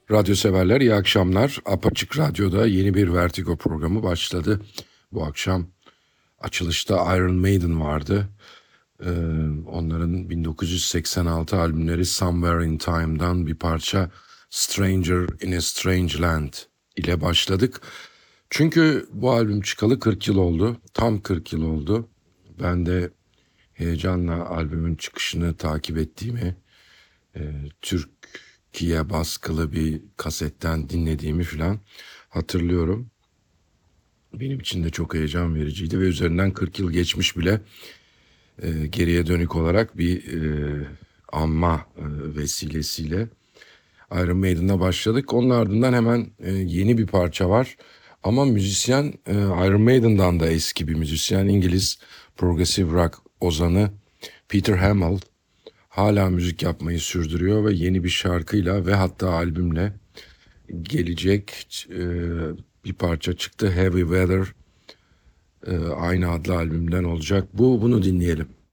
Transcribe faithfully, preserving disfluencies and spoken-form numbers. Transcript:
Radyo severler, iyi akşamlar. Apaçık Radyo'da yeni bir Vertigo programı başladı. Bu akşam açılışta Iron Maiden vardı. Ee, onların bin dokuz yüz seksen altı albümleri Somewhere in Time'dan bir parça Stranger in a Strange Land ile başladık. Çünkü bu albüm çıkalı kırk yıl oldu. Tam kırk yıl oldu. Ben de heyecanla albümün çıkışını takip ettiğimi, e, Türkiye baskılı bir kasetten dinlediğimi falan hatırlıyorum. Benim için de çok heyecan vericiydi ve üzerinden kırk yıl geçmiş bile. E, geriye dönük olarak bir e, anma e, vesilesiyle Iron Maiden'la başladık. Onun ardından hemen e, yeni bir parça var. Ama müzisyen e, Iron Maiden'dan da eski bir müzisyen, İngiliz progressive rock ozanı Peter Hamill hala müzik yapmayı sürdürüyor ve yeni bir şarkıyla ve hatta albümle gelecek e, bir parça çıktı. Heavy Weather e, aynı adlı albümden olacak. Bu bunu dinleyelim.